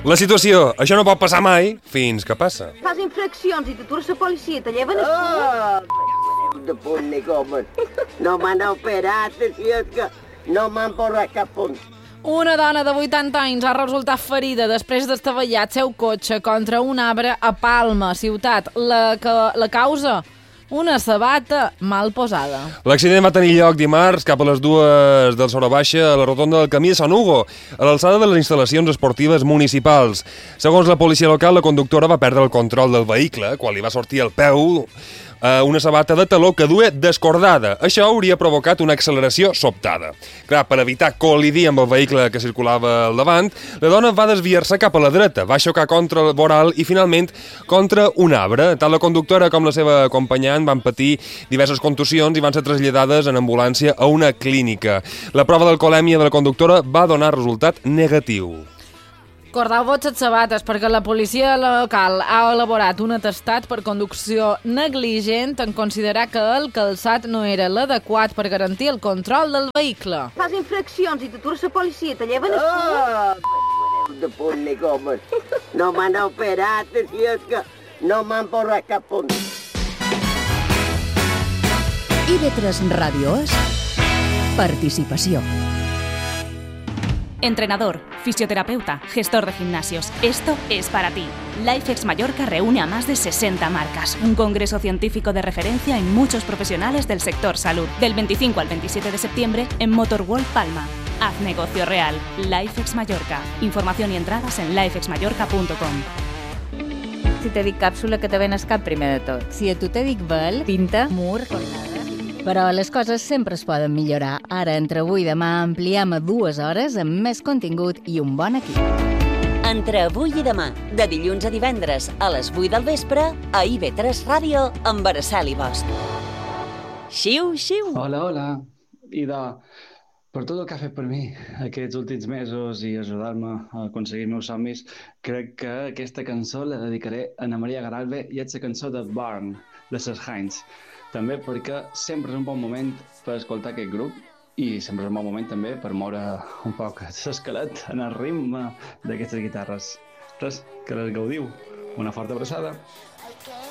La situació, això no pot passar mai, fins que passa. Fas infraccions i t'atures la policia, te lleven el cul. De punt ni gomes. No m'han operat, si és que no m'han posat cap punt. Una dona de 80 anys ha resultat ferida després d'estavellar el seu cotxe contra un arbre a Palma, ciutat. La causa? Una sabata mal posada. L'accident va tenir lloc dimarts cap a les 2 del Sora Baixa a la rotonda del camí de Sant Hugo, a l'alçada de les instal·lacions esportives municipals. Segons la policia local, la conductora va perdre el control del vehicle quan li va sortir al peu una sabata de taló que duia descordada. Això hauria provocat una acceleració sobtada. Clar, per evitar col·lidir amb el vehicle que circulava al davant, la dona va desviar-se cap a la dreta, va xocar contra el voral i finalment contra un arbre. Tant la conductora com la seva acompanyant van patir diverses contusions i van ser traslladades en ambulància a una clínica. La prova d'alcoholèmia de la conductora va donar resultat negatiu. Cordau-vos les sabates perquè la policia local ha elaborat un atestat per conducció negligent en considerar que el calçat no era l'adequat per garantir el control del vehicle. Fas infraccions i t'atures la policia, te lleven el cul. De punt ni gomes. No m'han operat, si és que no m'han posat cap punt. IB3 Radio es participació. Entrenador, fisioterapeuta, gestor de gimnasios. Esto es para ti. LifeX Mallorca reúne a más de 60 marcas. Un congreso científico de referencia en muchos profesionales del sector salud. Del 25 al 27 de septiembre en Motorworld Palma. Haz negocio real. LifeX Mallorca. Información y entradas en lifexmallorca.com. Si te dic càpsula, que te ven el cap primer de tot. Si a tu te dic vel, pinta, mur, jornada... Però les coses sempre es poden millorar. Ara, entre avui i demà, ampliem a 2 hores amb més contingut i un bon equip. Entre avui i demà, de dilluns a divendres, a les 8 del vespre, a IB3 Ràdio, amb Araceli Bosch. Xiu, xiu! Hola, hola. Ida, per tot el que ha fet per mi aquests últims mesos i ajudar-me a aconseguir meus somnis, crec que aquesta cançó la dedicaré a Ana Maria Garalbe i és la cançó de Burn, de les Heinz. També perquè sempre és un bon moment per escoltar aquest grup i sempre és un bon moment també per moure un poc l'esquelet en el ritme d'aquestes guitarres. Res, que les gaudiu. Una forta abraçada.